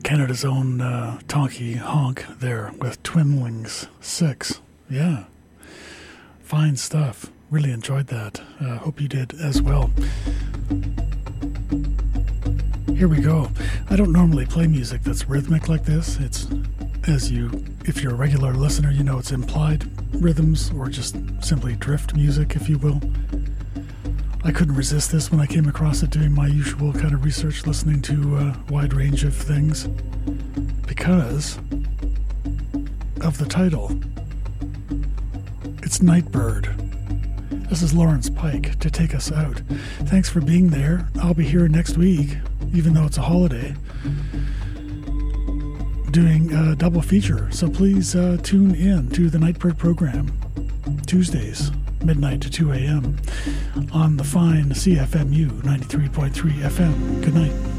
Canada's own Tonky Honk there with Twinlings 6. Yeah, fine stuff. Really enjoyed that. Hope you did as well. Here we go. I don't normally play music that's rhythmic like this. It's, if you're a regular listener, you know it's implied rhythms or just simply drift music, if you will. I couldn't resist this when I came across it doing my usual kind of research, listening to a wide range of things, because of the title. It's Nightbird. This is Lawrence Pike to take us out. Thanks for being there. I'll be here next week, even though it's a holiday, doing a double feature. So please tune in to the Nightbird program, Tuesdays, midnight to 2 a.m. on the fine CFMU 93.3 FM. Good night.